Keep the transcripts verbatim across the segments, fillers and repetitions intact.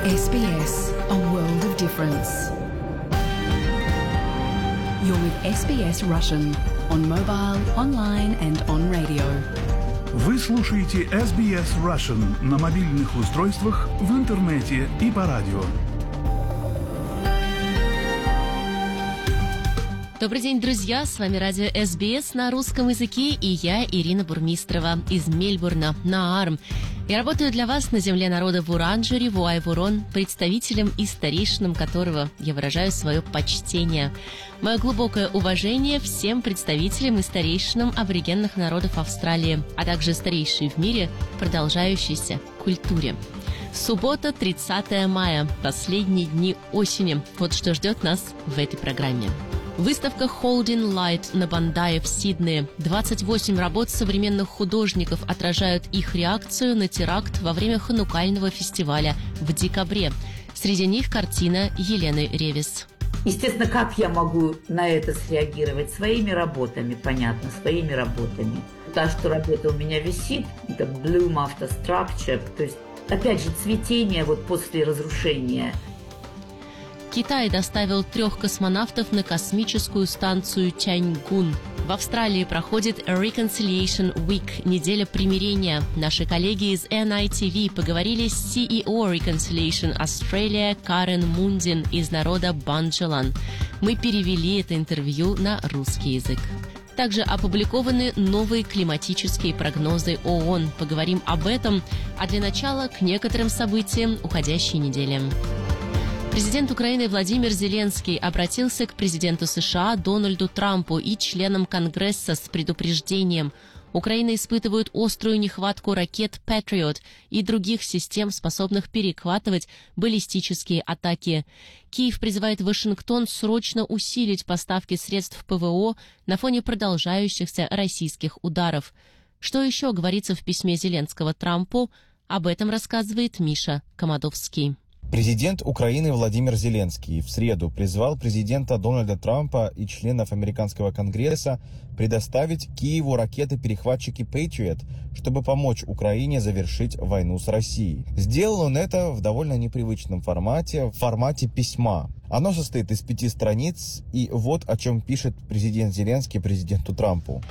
эс би эс, a world of difference. You're with эс би эс Russian on mobile, online and on radio. Вы слушаете эс би эс Russian на мобильных устройствах, в интернете и по радио. Добрый день, друзья! С вами радио эс би эс на русском языке, и я, Ирина Бурмистрова, из Мельбурна, на Арм. Я работаю для вас на земле народа Вуранджери, Вуай-Вурон, представителем и старейшинам которого я выражаю свое почтение. Мое глубокое уважение всем представителям и старейшинам аборигенных народов Австралии, а также старейшей в мире продолжающейся культуре. Суббота, тридцатое мая, последние дни осени. Вот что ждет нас в этой программе. Выставка Holding Light на Бандае в Сиднее. двадцать восемь работ современных художников отражают их реакцию на теракт во время ханукального фестиваля в декабре. Среди них картина Елены Ревис. Естественно, как я могу на это среагировать? Своими работами, понятно, своими работами. Та, что работа у меня висит, это Bloom After Structure, то есть, опять же, цветение вот после разрушения. Китай доставил трех космонавтов на космическую станцию Тяньгун. В Австралии проходит Reconciliation Week, неделя примирения. Наши коллеги из эн ай ти ви поговорили с си и о Reconciliation Australia Карен Мундин из народа Банджелан. Мы перевели это интервью на русский язык. Также опубликованы новые климатические прогнозы ООН. Поговорим об этом, а для начала к некоторым событиям уходящей недели. Президент Украины Владимир Зеленский обратился к президенту США Дональду Трампу и членам Конгресса с предупреждением. Украина испытывает острую нехватку ракет Patriot и других систем, способных перехватывать баллистические атаки. Киев призывает Вашингтон срочно усилить поставки средств ПВО на фоне продолжающихся российских ударов. Что еще говорится в письме Зеленского Трампу? Об этом рассказывает Миша Комадовский. Президент Украины Владимир Зеленский в среду призвал президента Дональда Трампа и членов американского Конгресса предоставить Киеву ракеты-перехватчики Patriot, чтобы помочь Украине завершить войну с Россией. Сделал он это в довольно непривычном формате, в формате письма. Оно состоит из пяти страниц, и вот о чем пишет президент Зеленский президенту Трампу.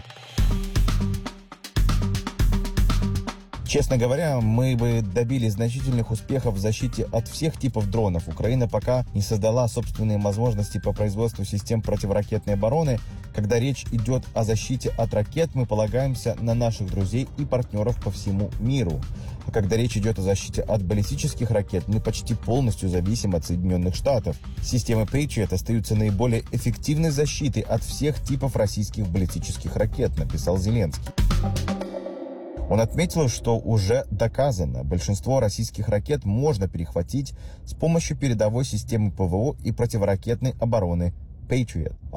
Честно говоря, мы бы добились значительных успехов в защите от всех типов дронов. Украина пока не создала собственные возможности по производству систем противоракетной обороны. Когда речь идет о защите от ракет, мы полагаемся на наших друзей и партнеров по всему миру. А когда речь идет о защите от баллистических ракет, мы почти полностью зависим от Соединенных Штатов. Системы Patriot остаются наиболее эффективной защитой от всех типов российских баллистических ракет, написал Зеленский. Он отметил, что уже доказано, большинство российских ракет можно перехватить с помощью передовой системы ПВО и противоракетной обороны Patriot.